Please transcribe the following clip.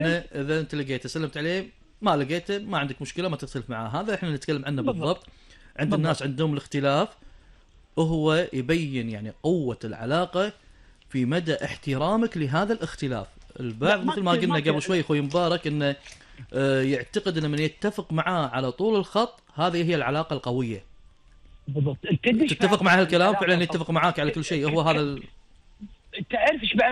اذا انت لقيته سلمت عليه، ما لقيته ما عندك مشكله، ما تختلف معاه. هذا احنا نتكلم عنه بالضبط. عند الناس عندهم الاختلاف، وهو يبين يعني قوه العلاقه في مدى احترامك لهذا الاختلاف. البعض مثل ما قلنا قبل شوي اخوي مبارك انه يعتقد ان من يتفق معاه على طول الخط هذه هي العلاقه القويه. بالضبط. تتفق مع هالكلام فعلا، يتفق معاك على كل شيء، هو هذا تعرف ايش